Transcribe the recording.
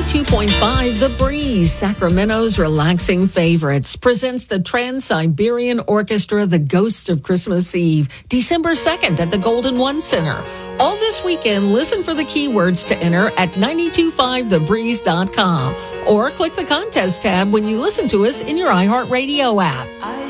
92.5 The Breeze, Sacramento's relaxing favorites, presents the Trans-Siberian Orchestra, The Ghosts of Christmas Eve, December 2nd at the Golden One Center. All this weekend, listen for the keywords to enter at 925thebreeze.com or click the contest tab when you listen to us in your iHeartRadio app.